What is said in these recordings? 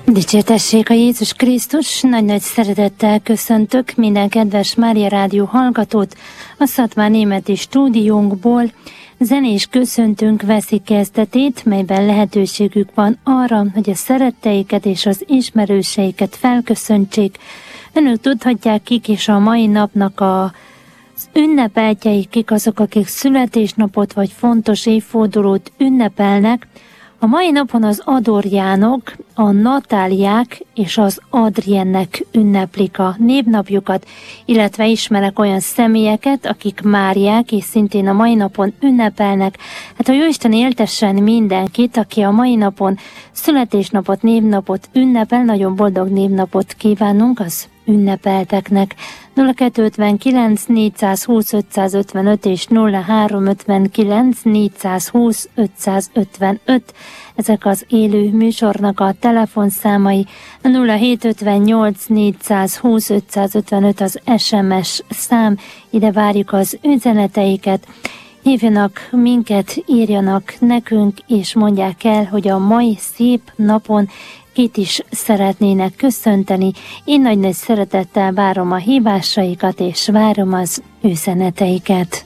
Dicsértessék a Jézus Krisztus, nagy-nagy szeretettel köszöntök minden kedves Mária Rádió hallgatót a Szatmár Németi stúdiónkból. Zenés köszöntünk veszi kezdetét, melyben lehetőségük van arra, hogy a szeretteiket és az ismerőseiket felköszöntsék. Önök tudhatják, kik is a mai napnak az ünnepeltjei, kik azok, akik születésnapot vagy fontos évfordulót ünnepelnek. A mai napon az Adorjánok, a Natáliák és az Adriennek ünneplik a névnapjukat, illetve ismerek olyan személyeket, akik Máriák, és szintén a mai napon ünnepelnek. Hát a Jóisten éltessen mindenkit, aki a mai napon születésnapot, névnapot ünnepel, nagyon boldog névnapot kívánunk az ünnepelteknek. 0259 420 555 és 0359 420 555. Ezek az élő műsornak a telefonszámai. 0758 420 555 az SMS szám. Ide várjuk az üzeneteiket. Hívjanak minket, írjanak nekünk, és mondják el, hogy a mai szép napon kit is szeretnének köszönteni. Én nagy-nagy szeretettel várom a hívásaikat, és várom az üzeneteiket.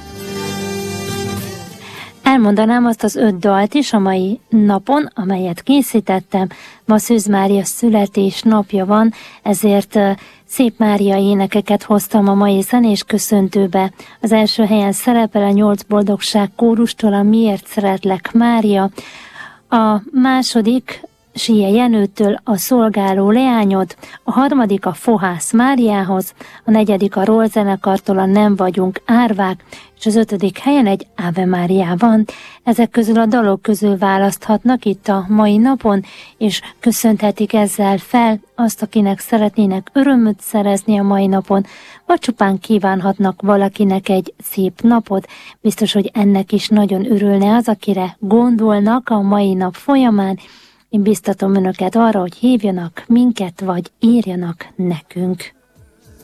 Elmondanám azt az 5 dalt is a mai napon, amelyet készítettem. Ma Szűz Mária születésnapja van, ezért Szép Mária énekeket hoztam a mai zenés köszöntőbe. Az első helyen szerepel a 8 boldogság kórustól a Miért szeretlek Mária. A második Sije Jenőtől a Szolgáló leányod, a harmadik a Fohász Máriához, a negyedik a Roll zenekartól a Nem vagyunk árvák, és az 5. helyen egy Ave Mária van. Ezek közül a dalok közül választhatnak itt a mai napon, és köszönhetik ezzel fel azt, akinek szeretnének örömöt szerezni a mai napon, vagy csupán kívánhatnak valakinek egy szép napot. Biztos, hogy ennek is nagyon örülne az, akire gondolnak a mai nap folyamán. Én biztatom önöket arra, hogy hívjanak minket, vagy írjanak nekünk.